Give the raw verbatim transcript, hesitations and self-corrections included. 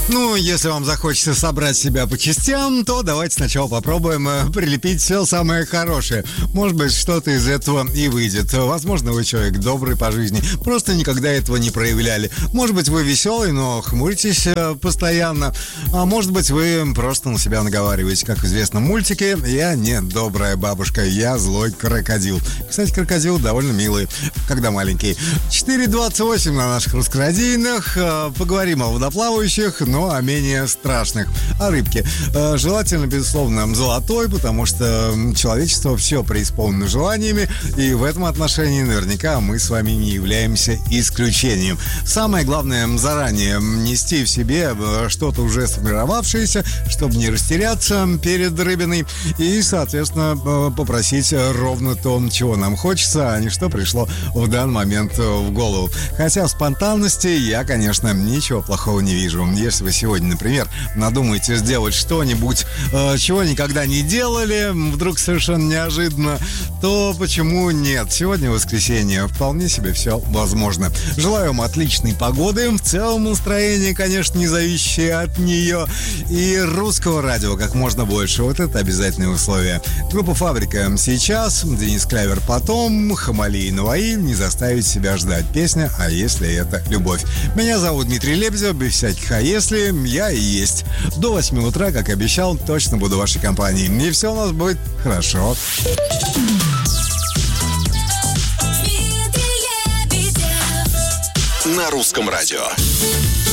Ну, если вам захочется собрать себя по частям, то давайте сначала попробуем э, прилепить все самое хорошее. Может быть, что-то из этого и выйдет. Возможно, вы человек добрый по жизни, просто никогда этого не проявляли. Может быть, вы веселый, но хмуритесь э, постоянно. А может быть, вы просто на себя наговариваете. Как известно в мультике, я не добрая бабушка, я злой крокодил. Кстати, крокодил довольно милый, когда маленький. четыре двадцать восемь на наших русскорадийных. Э, поговорим о водоплавающих, но о менее страшных. О рыбке. Э, желательно, безусловно, золотой, потому что человечество все преисполнено желаниями, и в этом отношении наверняка мы с вами не являемся исключением. Самое главное, заранее нести в себе что-то уже сформировавшееся, чтобы не растеряться перед рыбиной, и, соответственно, попросить ровно то, чего нам хочется, а не что пришло в данный момент в голову. Хотя в спонтанности я, конечно, ничего плохого не вижу. Если вы сегодня, например, надумаете сделать что-нибудь, э, чего никогда не делали, вдруг совершенно неожиданно, то почему нет? Сегодня воскресенье, вполне себе все возможно. Желаю вам отличной погоды, в целом настроение, конечно, не зависящее от нее, и русского радио как можно больше. Вот это обязательные условия. Группа «Фабрика» сейчас, Денис Клявер потом, Хамали и Наваи, «Не заставить себя ждать». Песня «А если это любовь». Меня зовут Дмитрий Лебедев, без всяких «а если», я и есть. До восьми утра, как и обещал, точно буду в вашей компании. И все у нас будет хорошо. На русском радио.